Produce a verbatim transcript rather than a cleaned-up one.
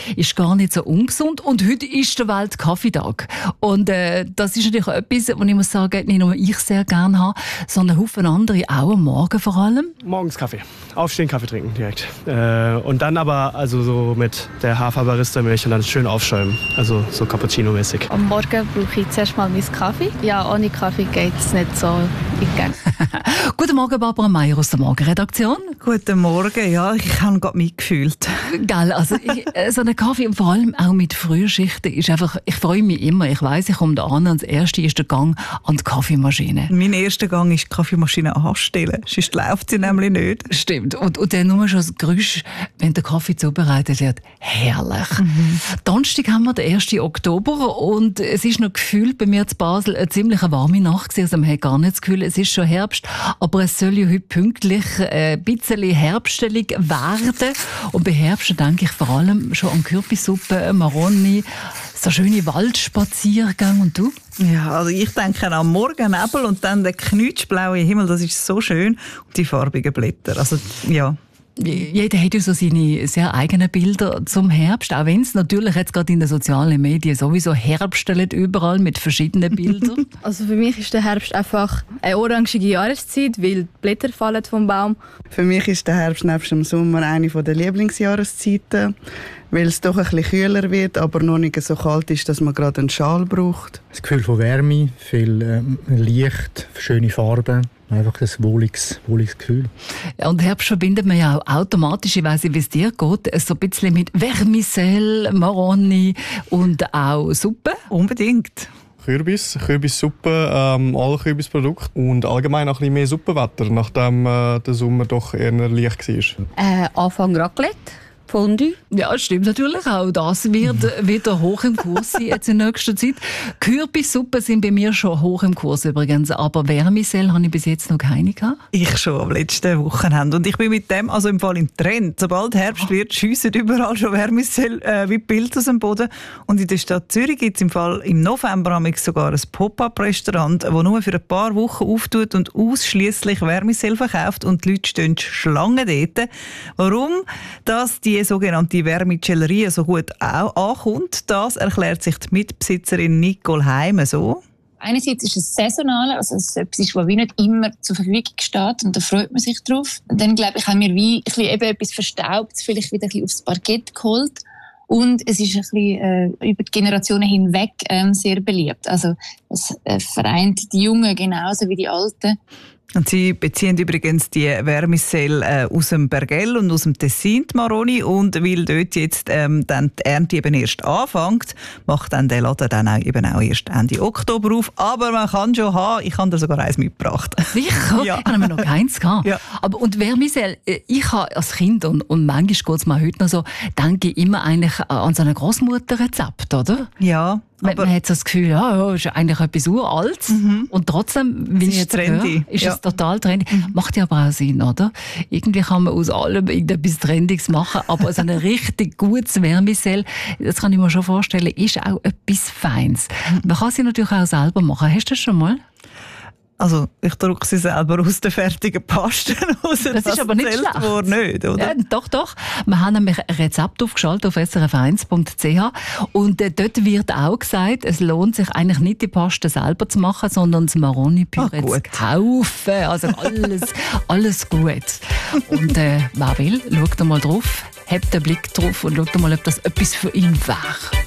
ist gar nicht so ungesund. Und heute ist der Weltkaffeetag. Und äh, das ist natürlich etwas, was ich muss sagen, nicht nur ich sehr gerne habe, sondern Haufen andere auch am Morgen vor allem. Morgens Kaffee. Aufstehen, Kaffee trinken direkt. Äh, und dann aber also so mit der Hafer-Barista-Milch und dann schön aufschäumen. Also so Cappuccino-mäßig. Am Morgen brauche ich zuerst mal meinen Kaffee. Ja, ohne Kaffee geht es nicht so in Gang. Guten Morgen, Barbara Meier aus der Morgenredaktion. Guten Morgen, ja, ich habe gerade mitgefühlt. Gell, also ich, so ein Kaffee und vor allem auch mit Frühschichten ist einfach, ich freue mich immer. Ich weiss, ich komme da an und das erste ist der Gang an die Kaffeemaschine. Mein erster Gang ist die Kaffeemaschine anstellen, sonst läuft sie nämlich nicht. Stimmt. Und, und dann nur schon das Geräusch, wenn der Kaffee zubereitet wird, herrlich. Mhm. Donnerstag haben wir den ersten Oktober und es ist noch gefühlt bei mir in Basel eine ziemlich warme Nacht gewesen. Also man hat gar nicht das Gefühl, es ist schon Herbst, aber es soll ja heute pünktlich ein bisschen herbstelig werden. Und bei Herbst denke ich vor allem schon an Kürbissuppe, Maroni, so schöne Waldspaziergänge. Und du? Ja, also ich denke an Morgennebel und dann der knutschblaue Himmel, das ist so schön. Und die farbigen Blätter, also ja. Jeder hat ja so seine sehr eigenen Bilder zum Herbst, auch wenn es natürlich jetzt gerade in den sozialen Medien sowieso herbstelt überall mit verschiedenen Bildern. Also für mich ist der Herbst einfach eine orangige Jahreszeit, weil die Blätter fallen vom Baum. Für mich ist der Herbst nebst dem Sommer eine der Lieblingsjahreszeiten, weil es doch ein bisschen kühler wird, aber noch nicht so kalt ist, dass man gerade einen Schal braucht. Das Gefühl von Wärme, viel ähm, Licht, schöne Farben. Einfach ein wohliges, wohliges Gefühl. Ja, und Herbst verbindet man ja auch automatisch, ich weiss nicht, wie es dir geht, so ein bisschen mit Vermicelle, Maroni und auch Suppe. Unbedingt. Kürbis, Kürbissuppe, ähm, alle Kürbisprodukte und allgemein auch ein bisschen mehr Suppenwetter, nachdem äh, der Sommer doch eher leicht war. Äh, Anfang Raclette. Fondue. Ja, stimmt natürlich. Auch das wird wieder hoch im Kurs sein jetzt in nächster Zeit. Kürbissuppen sind bei mir schon hoch im Kurs übrigens, aber Vermicelle habe ich bis jetzt noch keine gehabt. Ich schon am letzten Wochenende. Und ich bin mit dem also im Fall im Trend. Sobald Herbst wird, schiessen überall schon Vermicelle äh, wie Bild aus dem Boden. Und in der Stadt Zürich gibt es im Fall im November sogar ein Pop-up-Restaurant, das nur für ein paar Wochen auftut und ausschliesslich Vermicelle verkauft. Und die Leute stehen Schlangen dort. Warum das die Die sogenannte Vermicelleria so gut auch ankommt, das erklärt sich die Mitbesitzerin Nicole Heime so. Einerseits ist es saisonal, also es ist etwas, was wie nicht immer zur Verfügung steht und da freut man sich drauf. Und dann, glaube ich, haben wir wie ein bisschen eben etwas Verstaubtes vielleicht wieder ein bisschen aufs Parkett geholt. Und es ist ein bisschen äh, über die Generationen hinweg ähm, sehr beliebt. Also es äh, vereint die Jungen genauso wie die Alten. Und sie beziehen übrigens die Vermicelle äh, aus dem Bergell und aus dem Tessin, die Maroni. Und weil dort jetzt ähm, dann die Ernte eben erst anfängt, macht dann der Laden dann auch, eben auch erst Ende Oktober auf. Aber man kann schon haben, ich habe da sogar eins mitgebracht. Sicher? Ja. Haben wir noch keins gehabt. Ja. Aber, und Vermicelle, ich habe als Kind, und, und manchmal geht es mir heute noch so, denke ich immer eigentlich an so ein Grossmutterrezept, oder? Ja. Man, man hat so das Gefühl, ja, ja, ist eigentlich etwas Uraltes. Mhm. Und trotzdem, wenn ich jetzt trendy. höre, ist ja. es total trendy. Mhm. Macht ja aber auch Sinn, oder? Irgendwie kann man aus allem irgendetwas Trendiges machen, aber so ein richtig gutes Vermicelle, das kann ich mir schon vorstellen, ist auch etwas Feines. Man kann sie natürlich auch selber machen. Hast du das schon mal? Also, ich drucke sie selber aus den fertigen Pasten raus. Das, das ist aber nicht schlecht. Wohl nicht, oder? Ja, doch, doch. Wir haben nämlich ein Rezept aufgeschaltet auf s r f eins punkt c h und äh, dort wird auch gesagt, es lohnt sich eigentlich nicht, die Paste selber zu machen, sondern das Maroni-Püree zu kaufen. Also alles, alles gut. Und äh, wer will, schaut mal drauf, habt den Blick drauf und schaut mal, ob das etwas für ihn wäre.